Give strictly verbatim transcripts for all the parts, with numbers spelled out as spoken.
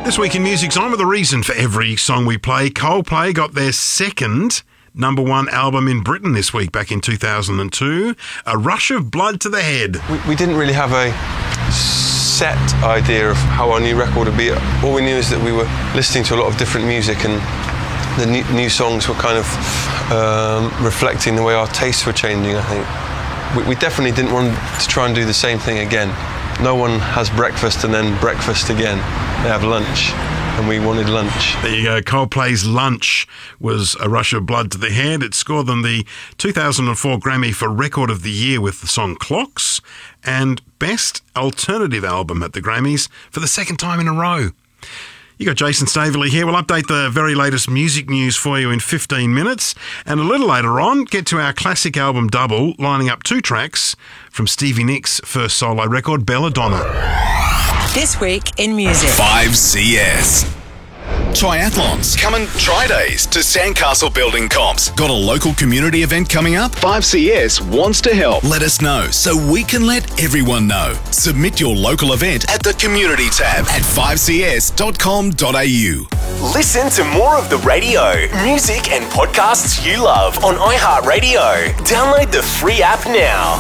This week in music's on with a reason for every song we play. Coldplay got their second number one album in Britain this week, back in two thousand two. A Rush of Blood to the Head. We, we didn't really have a set idea of how our new record would be. All we knew is that we were listening to a lot of different music, and the new, new songs were kind of um, reflecting the way our tastes were changing, I think. We, we definitely didn't want to try and do the same thing again. No one has breakfast and then breakfast again. They have lunch, and we wanted lunch. There you go. Coldplay's Lunch was A Rush of Blood to the Head. It scored them the two thousand four Grammy for Record of the Year with the song Clocks, and Best Alternative Album at the Grammys for the second time in a row. You got Jason Staveley here. We'll update the very latest music news for you in fifteen minutes. And a little later on, get to our classic album double, lining up two tracks from Stevie Nicks' first solo record, Belladonna. This week in music. five C S. Triathlons. Coming Tri Days to Sandcastle Building Comps. Got a local community event coming up? five C S wants to help. Let us know so we can let everyone know. Submit your local event at the Community tab at five c s dot com dot a u. Listen to more of the radio, music and podcasts you love on iHeartRadio. Download the free app now.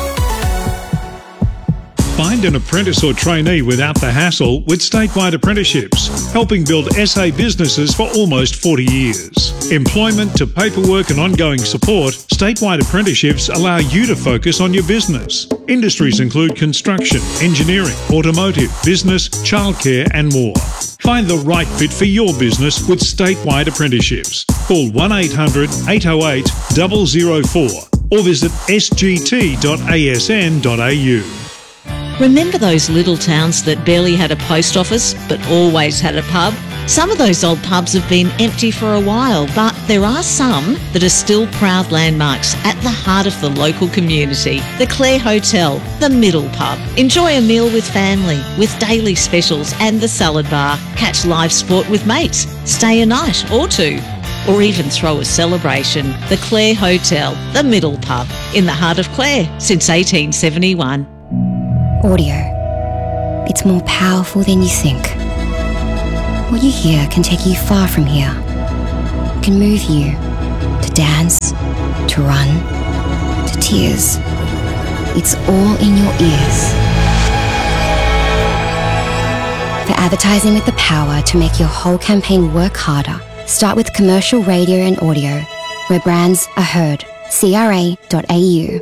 Find an apprentice or trainee without the hassle with Statewide Apprenticeships, helping build S A businesses for almost forty years. Employment to paperwork and ongoing support, Statewide Apprenticeships allow you to focus on your business. Industries include construction, engineering, automotive, business, childcare and more. Find the right fit for your business with Statewide Apprenticeships. Call one eight hundred eight oh eight zero zero four or visit s g t dot a s n dot a u. Remember those little towns that barely had a post office but always had a pub? Some of those old pubs have been empty for a while, but there are some that are still proud landmarks at the heart of the local community. The Clare Hotel, the Middle Pub. Enjoy a meal with family, with daily specials and the salad bar. Catch live sport with mates. Stay a night or two. Or even throw a celebration. The Clare Hotel, the Middle Pub, in the heart of Clare since eighteen seventy-one. Audio. It's more powerful than you think. What you hear can take you far from here. It can move you to dance, to run, to tears. It's all in your ears. For advertising with the power to make your whole campaign work harder, start with commercial radio and audio, where brands are heard. c r a dot a u.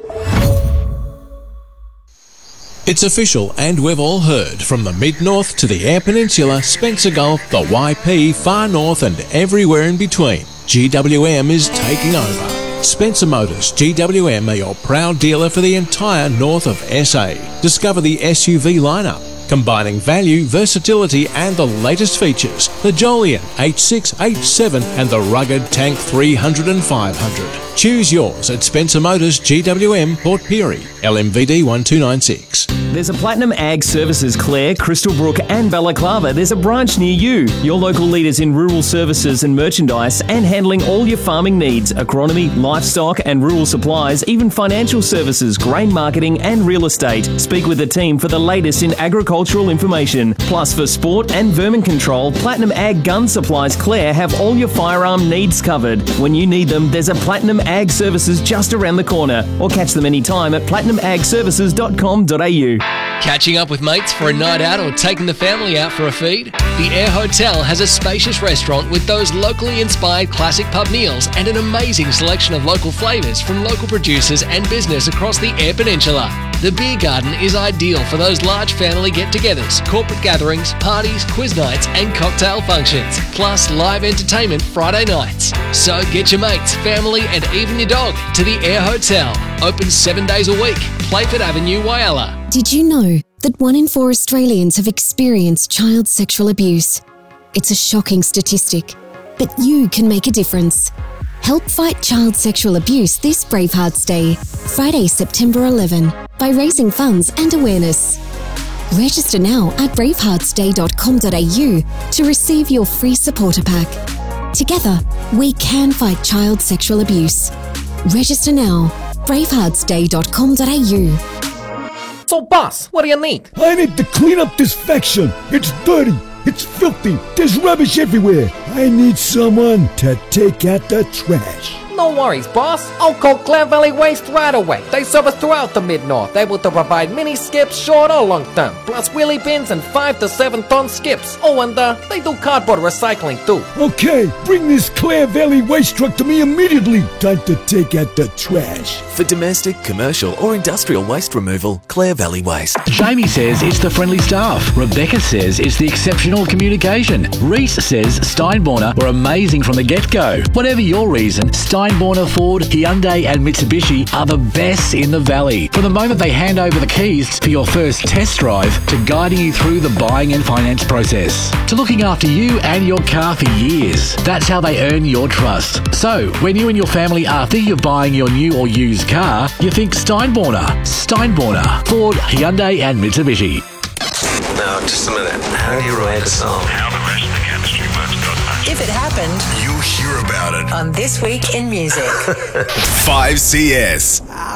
It's official, and we've all heard. From the Mid-North to the Eyre Peninsula, Spencer Gulf, the Y P, Far North and everywhere in between, G W M is taking over. Spencer Motors G W M are your proud dealer for the entire north of S A. Discover the S U V lineup, combining value, versatility and the latest features. The Joliet H six, H seven and the rugged Tank three hundred and five hundred. Choose yours at Spencer Motors G W M, Port Pirie, L M V D one two nine six. There's a Platinum Ag Services Clare, Crystal Brook and Balaclava. There's a branch near you. Your local leaders in rural services and merchandise and handling all your farming needs, agronomy, livestock and rural supplies, even financial services, grain marketing and real estate. Speak with the team for the latest in agricultural information. Plus for sport and vermin control, Platinum Ag Gun Supplies Clare have all your firearm needs covered. When you need them, there's a Platinum Ag Services just around the corner, or catch them anytime at platinum ag services dot com dot a u. Catching up with mates for a night out or taking the family out for a feed? The Eyre Hotel has a spacious restaurant with those locally inspired classic pub meals and an amazing selection of local flavours from local producers and business across the Eyre Peninsula. The beer garden is ideal for those large family get-togethers, corporate gatherings, parties, quiz nights and cocktail functions, plus live entertainment Friday nights. So get your mates, family and even your dog to the Eyre Hotel. Open seven days a week. Playford Avenue, Whyalla. Did you know that one in four Australians have experienced child sexual abuse? It's a shocking statistic, but you can make a difference. Help fight child sexual abuse this Bravehearts Day, Friday, September eleventh, by raising funds and awareness. Register now at bravehearts day dot com dot a u to receive your free supporter pack. Together, we can fight child sexual abuse. Register now, bravehearts day dot com dot a u. So, boss, what do you need? I need to clean up this faction. It's dirty. It's filthy. There's rubbish everywhere. I need someone to take out the trash. No worries, boss. I'll call Clare Valley Waste right away. They service throughout the Mid-North, able to provide mini skips short or long term, plus wheelie bins and five to seven ton skips. Oh, and uh, they do cardboard recycling too. Okay, bring this Clare Valley Waste truck to me immediately. Time to take out the trash. For domestic, commercial or industrial waste removal, Clare Valley Waste. Jamie says it's the friendly staff. Rebecca says it's the exceptional communication. Reese says Steinborner were amazing from the get-go. Whatever your reason, Steinborner, Ford, Hyundai and Mitsubishi are the best in the valley. From the moment they hand over the keys for your first test drive to guiding you through the buying and finance process, to looking after you and your car for years. That's how they earn your trust. So, when you and your family are thinking of buying your new or used car, you think Steinborner. Steinborner, Ford, Hyundai and Mitsubishi. Now, just a minute. How do you write a song? How the rest of the chemistry works. If it happened, You'll hear about it on This Week in Music. five C S.